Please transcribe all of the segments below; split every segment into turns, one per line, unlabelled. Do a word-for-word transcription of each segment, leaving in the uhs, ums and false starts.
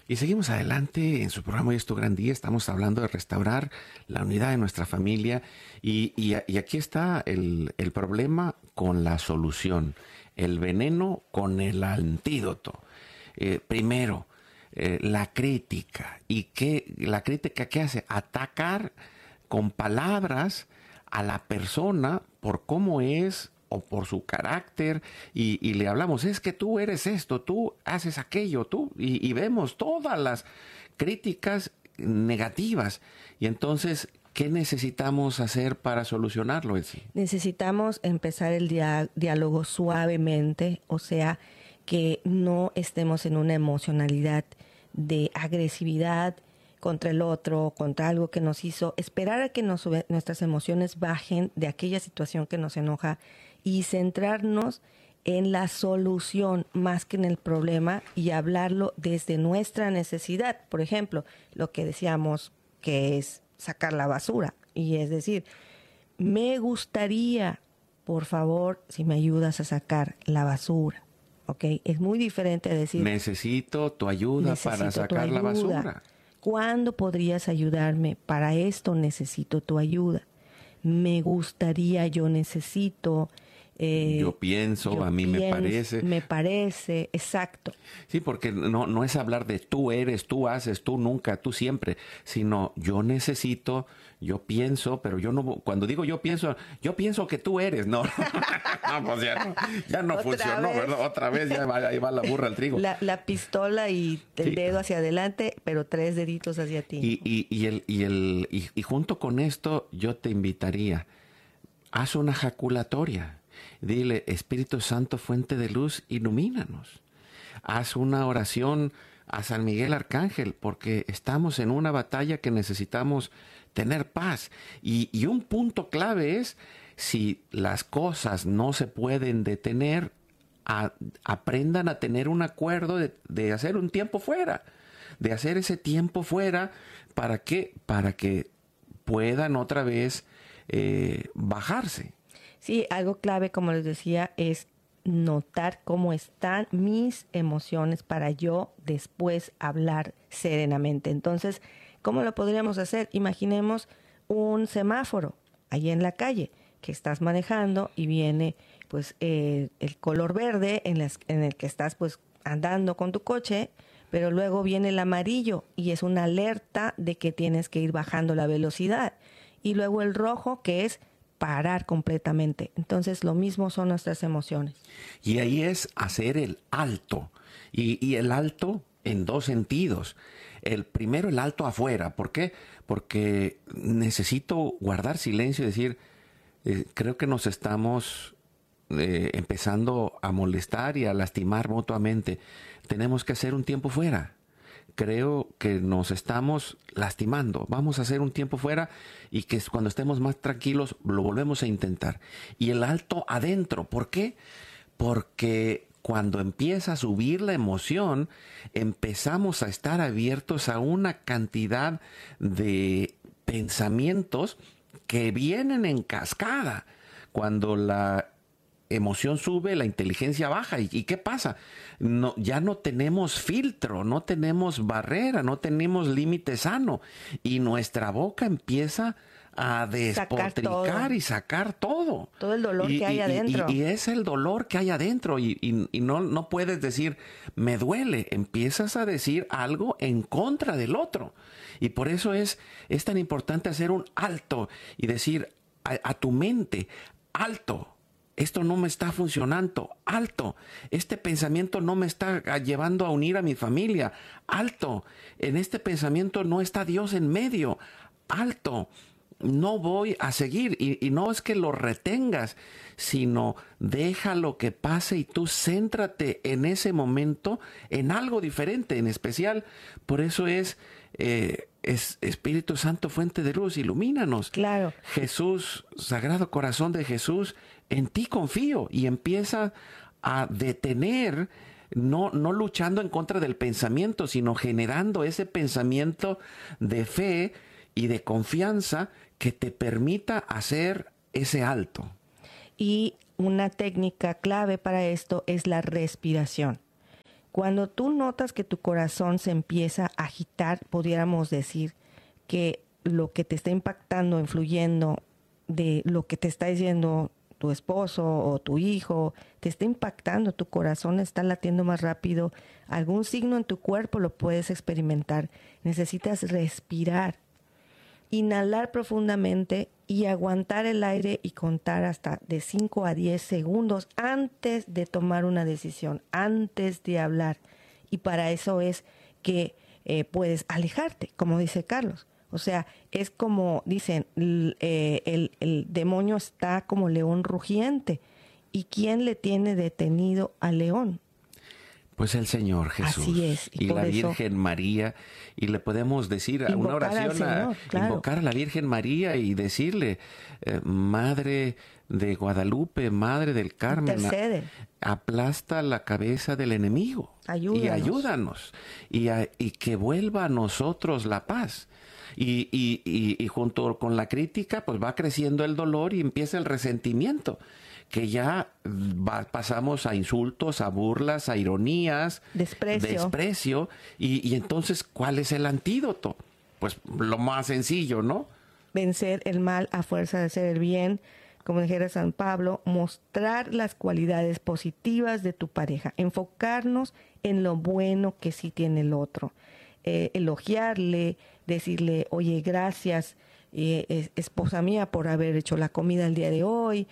Y seguimos adelante en su programa Hoy es tu gran día. Estamos hablando de restaurar la unidad de nuestra familia. Y, y, y aquí está el, el problema con la solución. El veneno con el antídoto. Eh, primero, eh, la crítica. ¿Y qué, la crítica qué hace? Atacar con palabras a la persona por cómo es o por su carácter, y, y le hablamos, es que tú eres esto, tú haces aquello, tú, y, y vemos todas las críticas negativas. Y entonces, ¿qué necesitamos hacer para solucionarlo, Elsie?
Necesitamos empezar el dia- diálogo suavemente, o sea, que no estemos en una emocionalidad de agresividad contra el otro, contra algo que nos hizo, esperar a que nos, nuestras emociones bajen de aquella situación que nos enoja y centrarnos en la solución más que en el problema y hablarlo desde nuestra necesidad. Por ejemplo, lo que decíamos que es sacar la basura, y es decir, me gustaría, por favor, si me ayudas a sacar la basura. ¿Ok? Es muy diferente a decir,
necesito tu ayuda
necesito
para sacar
tu ayuda.
la basura.
¿Cuándo podrías ayudarme? Para esto necesito tu ayuda. Me gustaría, yo necesito. Eh,
yo pienso,
yo
a mí
pienso,
me parece.
Me parece, exacto.
Sí, porque no, no es hablar de tú eres, tú haces, tú nunca, tú siempre, sino yo necesito, yo pienso, pero yo no, cuando digo yo pienso, yo pienso que tú eres, no, no pues ya no, ya no funcionó,
vez.
¿verdad? Otra vez ya va, ahí va la burra al trigo.
La, la pistola y el
Sí.
dedo hacia adelante, pero tres deditos hacia ti.
Y, y, y, el, y, el, y, y junto con esto, yo te invitaría, haz una jaculatoria. Dile, Espíritu Santo, fuente de luz, ilumínanos. Haz una oración a San Miguel Arcángel, porque estamos en una batalla que necesitamos tener paz. Y, y un punto clave es, si las cosas no se pueden detener, a, aprendan a tener un acuerdo de, de hacer un tiempo fuera. De hacer ese tiempo fuera, ¿para qué? Para que puedan otra vez eh, bajarse.
Sí, algo clave, como les decía, es notar cómo están mis emociones para yo después hablar serenamente. Entonces, ¿cómo lo podríamos hacer? Imaginemos un semáforo ahí en la calle que estás manejando y viene pues eh, el color verde en, las, en el que estás pues andando con tu coche, pero luego viene el amarillo y es una alerta de que tienes que ir bajando la velocidad, y luego el rojo, que es parar completamente. Entonces, lo mismo son nuestras emociones.
Y ahí es hacer el alto. Y, y el alto en dos sentidos. El primero, el alto afuera. ¿Por qué? Porque necesito guardar silencio y decir, eh, creo que nos estamos eh, empezando a molestar y a lastimar mutuamente. Tenemos que hacer un tiempo fuera. Creo que nos estamos lastimando. Vamos a hacer un tiempo fuera, y que cuando estemos más tranquilos lo volvemos a intentar. Y el alto adentro. ¿Por qué? Porque cuando empieza a subir la emoción, empezamos a estar abiertos a una cantidad de pensamientos que vienen en cascada. Cuando la emoción sube, la inteligencia baja. ¿Y, y qué pasa? No, ya no tenemos filtro, no tenemos barrera, no tenemos límite sano. Y nuestra boca empieza a despotricar y sacar todo.
Todo el dolor
y,
que hay
y,
adentro.
Y, y es el dolor que hay adentro. Y, y, y no, no puedes decir, me duele. Empiezas a decir algo en contra del otro. Y por eso es, es tan importante hacer un alto y decir a, a tu mente, alto. Esto no me está funcionando. Alto. Este pensamiento no me está llevando a unir a mi familia. Alto. En este pensamiento no está Dios en medio. Alto. No voy a seguir. Y, y no es que lo retengas, sino déjalo que pase y tú céntrate en ese momento en algo diferente, en especial. Por eso es... Eh, Es Espíritu Santo, fuente de luz, ilumínanos.
Claro.
Jesús, Sagrado Corazón de Jesús, en ti confío. Y empieza a detener, no, no luchando en contra del pensamiento, sino generando ese pensamiento de fe y de confianza que te permita hacer ese alto.
Y una técnica clave para esto es la respiración. Cuando tú notas que tu corazón se empieza a agitar, pudiéramos decir que lo que te está impactando, influyendo de lo que te está diciendo tu esposo o tu hijo, te está impactando, tu corazón está latiendo más rápido, algún signo en tu cuerpo lo puedes experimentar. Necesitas respirar, inhalar profundamente y aguantar el aire y contar hasta de cinco a diez segundos antes de tomar una decisión, antes de hablar. Y para eso es que eh, puedes alejarte, como dice Carlos. O sea, es como dicen, el, eh, el, el demonio está como león rugiente. ¿Y quién le tiene detenido al león?
Pues el Señor Jesús.
Así es.
Y, y la Virgen María. Y le podemos decir una oración,
Señor,
a,
claro.
invocar a la Virgen María y decirle, eh, Madre de Guadalupe, Madre del Carmen,
intercede,
aplasta la cabeza del enemigo.
Ayúdanos.
Y ayúdanos. Y, a, y que vuelva a nosotros la paz. Y, y, y, y junto con la crítica, pues va creciendo el dolor y empieza el resentimiento, que ya va, pasamos a insultos, a burlas, a ironías,
desprecio.
desprecio y, y entonces, ¿cuál es el antídoto? Pues lo más sencillo, ¿no?
Vencer el mal a fuerza de hacer el bien, como dijera San Pablo, mostrar las cualidades positivas de tu pareja, enfocarnos en lo bueno que sí tiene el otro, eh, elogiarle, decirle, oye, gracias, eh, esposa mía, por haber hecho la comida el día de hoy,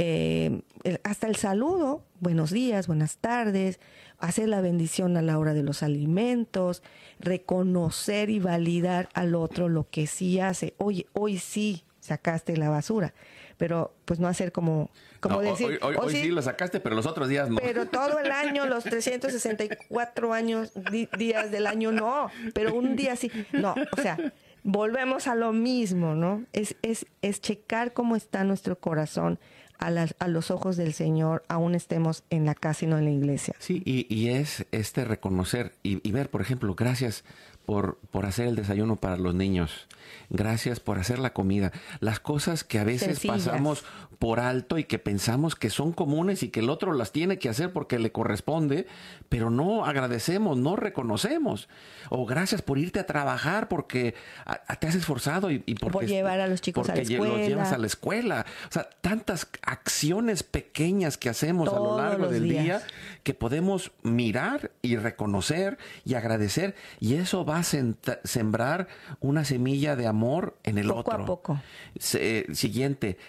eh, hasta el saludo, buenos días, buenas tardes, hacer la bendición a la hora de los alimentos, reconocer y validar al otro lo que sí hace. Oye, hoy sí sacaste la basura, pero pues no hacer como, como
no,
decir...
Hoy, hoy, hoy sí, sí lo sacaste, pero los otros días no.
Pero todo el año, los trescientos sesenta y cuatro años, di, días del año, no. Pero un día sí. No, o sea, volvemos a lo mismo, ¿no? Es, es, es checar cómo está nuestro corazón a, las, a los ojos del Señor, aún estemos en la casa y no en la iglesia.
Sí, y, y es este reconocer y, y ver, por ejemplo, gracias por, por hacer el desayuno para los niños. Gracias por hacer la comida. Las cosas que a veces
Sencillas.
pasamos por alto y que pensamos que son comunes y que el otro las tiene que hacer porque le corresponde, pero no agradecemos, no reconocemos. O gracias por irte a trabajar porque a, a te has esforzado y, y porque,
por llevar a los chicos a la escuela.
Porque los llevas a la escuela. O sea, tantas acciones pequeñas que hacemos
Todos
a lo largo del
días.
día que podemos mirar y reconocer y agradecer, y eso va a senta- sembrar una semilla de amor en el
poco
otro.
A poco.
Se, siguiente,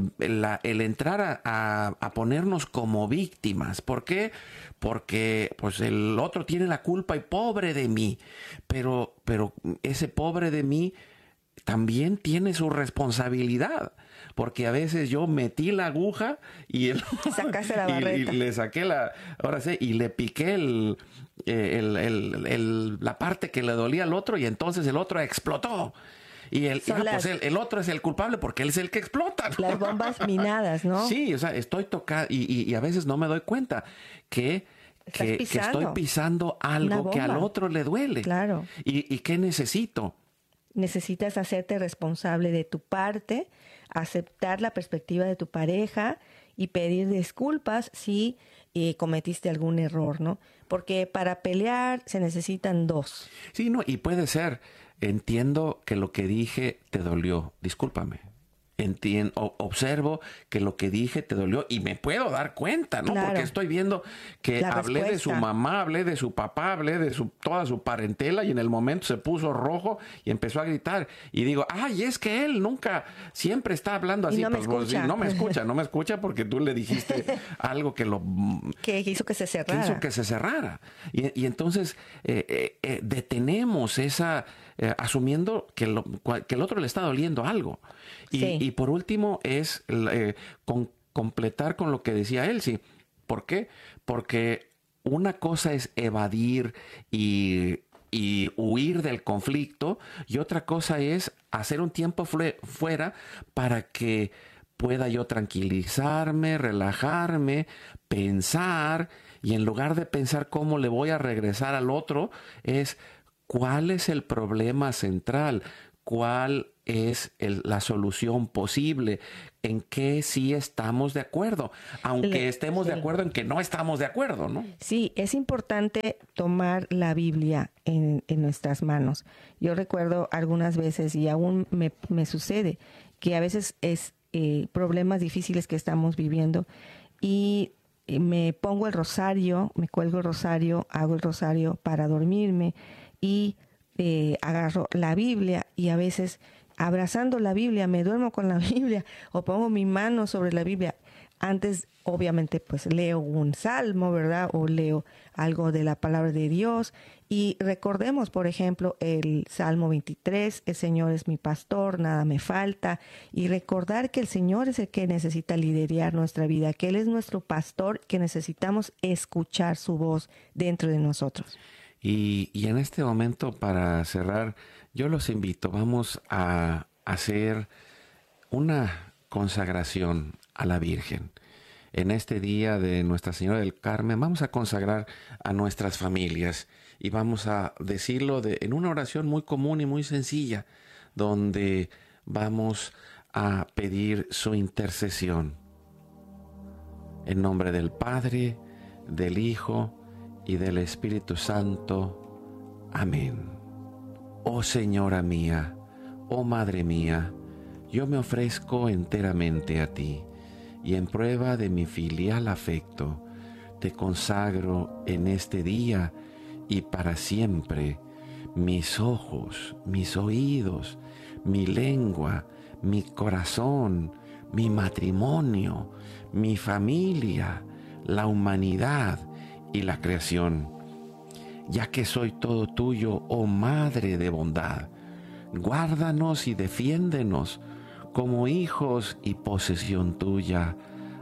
la, el entrar a, a, a ponernos como víctimas. ¿Por qué? Porque pues el otro tiene la culpa y pobre de mí. Pero, pero ese pobre de mí también tiene su responsabilidad, porque a veces yo metí la aguja y, el,
sacaste la
y,
barreta.
y le saqué la, ahora sí, y le piqué el, el, el, el, la parte que le dolía al otro y entonces el otro explotó. Y el, ah,
las,
pues el, el otro es el culpable porque él es el que explota, ¿no?
Las bombas minadas, ¿no?
Sí, o sea, estoy tocando y, y, y a veces no me doy cuenta que, que, que estoy pisando algo que al otro le duele.
Claro.
¿Y, y qué necesito?
Necesitas hacerte responsable de tu parte, aceptar la perspectiva de tu pareja y pedir disculpas si eh, cometiste algún error, ¿no? Porque para pelear se necesitan dos.
Sí, no, y puede ser, entiendo que lo que dije te dolió, discúlpame. Entiendo, observo que lo que dije te dolió y me puedo dar cuenta, ¿no?
Claro.
Porque estoy viendo que
La
hablé
respuesta.
de su mamá, hablé de su papá, hablé de su, toda su parentela y en el momento se puso rojo y empezó a gritar. Y digo, ay, es que él nunca, siempre está hablando así.
Y no me
pues, pues, sí,
escucha.
no me escucha, no me escucha porque tú le dijiste algo que lo...
Que hizo que se cerrara.
Que hizo que se cerrara. Y, y entonces eh, eh, eh, detenemos esa... Eh, asumiendo que, lo, que el otro le está doliendo algo. Y,
sí.
y por último es eh, con, completar con lo que decía Elsie. ¿Por qué? Porque una cosa es evadir y, y huir del conflicto y otra cosa es hacer un tiempo fuera para que pueda yo tranquilizarme, relajarme, pensar, y en lugar de pensar cómo le voy a regresar al otro, es... ¿cuál es el problema central? ¿Cuál es el- la solución posible, en qué sí estamos de acuerdo, aunque
Le-
estemos de
sí.
acuerdo en que no estamos de acuerdo, ¿no?
Sí, es importante tomar la Biblia en, en nuestras manos. Yo recuerdo algunas veces, y aún me, me sucede, que a veces es eh, problemas difíciles que estamos viviendo y eh, me pongo el rosario, me cuelgo el rosario, hago el rosario para dormirme y eh, agarro la Biblia y a veces abrazando la Biblia me duermo con la Biblia o pongo mi mano sobre la Biblia. Antes, obviamente, pues leo un salmo, ¿verdad? O leo algo de la palabra de Dios. Y recordemos, por ejemplo, el Salmo veintitrés, el Señor es mi pastor, nada me falta. Y recordar que el Señor es el que necesita liderar nuestra vida, que Él es nuestro pastor, que necesitamos escuchar su voz dentro de nosotros.
Y, y en este momento, para cerrar, yo los invito, vamos a hacer una consagración a la Virgen. En este día de Nuestra Señora del Carmen, vamos a consagrar a nuestras familias y vamos a decirlo de, en una oración muy común y muy sencilla, donde vamos a pedir su intercesión. En nombre del Padre, del Hijo y del Espíritu Santo. Amén. Oh Señora mía, oh Madre mía, yo me ofrezco enteramente a ti, y en prueba de mi filial afecto, te consagro en este día y para siempre mis ojos, mis oídos, mi lengua, mi corazón, mi matrimonio, mi familia, la humanidad y la creación. Ya que soy todo tuyo, oh Madre de bondad, guárdanos y defiéndenos como hijos y posesión tuya.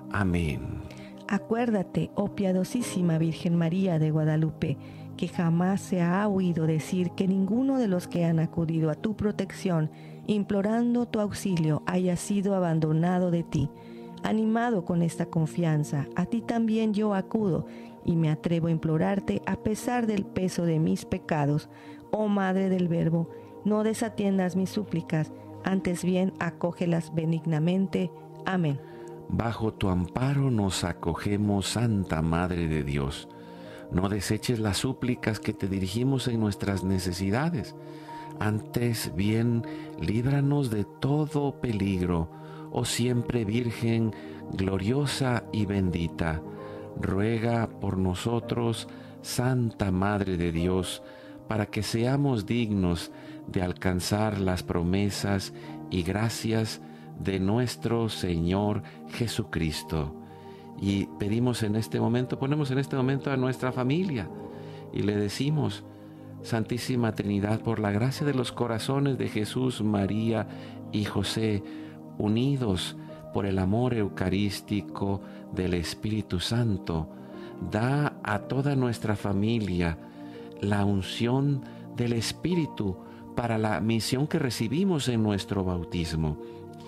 Amén.
Acuérdate, oh piadosísima Virgen María de Guadalupe, que jamás se ha oído decir que ninguno de los que han acudido a tu protección, implorando tu auxilio, haya sido abandonado de ti. Animado con esta confianza, a ti también yo acudo y me atrevo a implorarte a pesar del peso de mis pecados. Oh Madre del Verbo, no desatiendas mis súplicas, antes bien acógelas benignamente. Amén.
Bajo tu amparo nos acogemos, Santa Madre de Dios. No deseches las súplicas que te dirigimos en nuestras necesidades. Antes bien, líbranos de todo peligro, oh siempre Virgen gloriosa y bendita. Ruega por nosotros, Santa Madre de Dios, para que seamos dignos de alcanzar las promesas y gracias de nuestro Señor Jesucristo. Y pedimos en este momento, ponemos en este momento a nuestra familia y le decimos: Santísima Trinidad, por la gracia de los corazones de Jesús, María y José, unidos por el amor eucarístico del Espíritu Santo, da a toda nuestra familia la unción del Espíritu para la misión que recibimos en nuestro bautismo,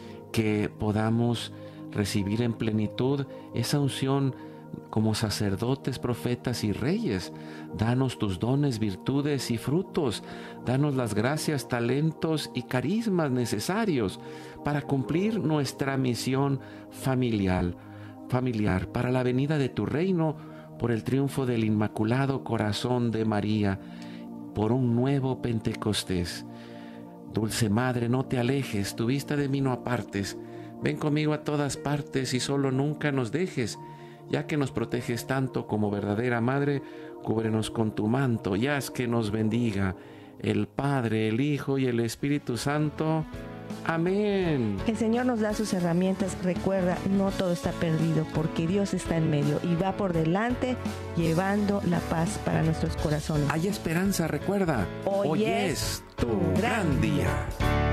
que podamos recibir en plenitud esa unción como sacerdotes, profetas y reyes. Danos tus dones, virtudes y frutos. Danos las gracias, talentos y carismas necesarios para cumplir nuestra misión familiar, familiar para la venida de tu reino, por el triunfo del Inmaculado Corazón de María, por un nuevo Pentecostés. Dulce Madre, no te alejes, tu vista de mí no apartes. Ven conmigo a todas partes y solo nunca nos dejes. Ya que nos proteges tanto como verdadera Madre, cúbrenos con tu manto y haz que nos bendiga el Padre, el Hijo y el Espíritu Santo. Amén.
El Señor nos da sus herramientas. Recuerda, no todo está perdido porque Dios está en medio y va por delante llevando la paz para nuestros corazones.
Hay esperanza, recuerda.
Hoy
Hoy
es
es tu gran día.